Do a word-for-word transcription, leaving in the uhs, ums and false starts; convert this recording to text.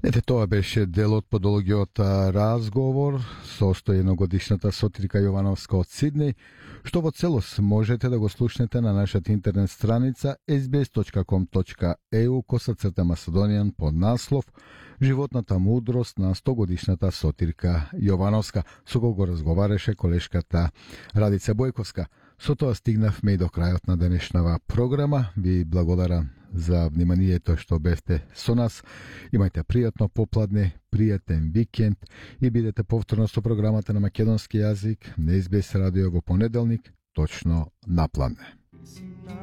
Ете, тоа беше дел од подологиот разговор со стојеногодишната Сотирка Јовановска од Сиднеј, што во целост можете да го слушнете на нашата интернет страница ес би ес точка ком точка е у косацрта Macedonian под наслов Животната мудрост на стогодишната Сотирка Јовановска, со кого разговараше колешката Радица Бојковска. Со тоа стигнавме и до крајот на денешнава програма. Ви благодарам за вниманието што бевте со нас. Имајте пријатно попладне, пријатен викенд и бидете повторно со програмата на македонски јазик на ес би ес радио во понеделник, точно на пладне.